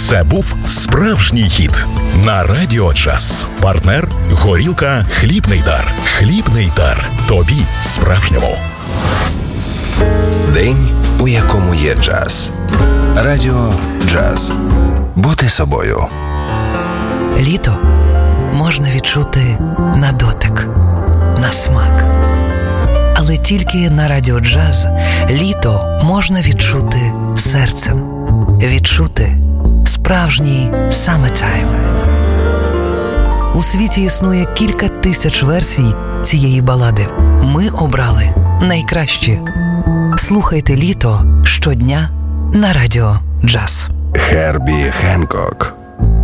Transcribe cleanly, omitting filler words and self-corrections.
Це був справжній хіт на Радіо Джаз. Партнер – горілка «Хлібний дар». «Хлібний дар». Тобі справжньому. День, у якому є джаз. Радіо Джаз. Бути собою. Літо можна відчути на дотик, на смак. Але тільки на Радіо Джаз літо можна відчути серцем. Відчути справжній summertime. У світі існує кілька тисяч версій цієї балади. Ми обрали найкращі. Слухайте літо щодня на Радіо Джаз. Хербі Хенкок.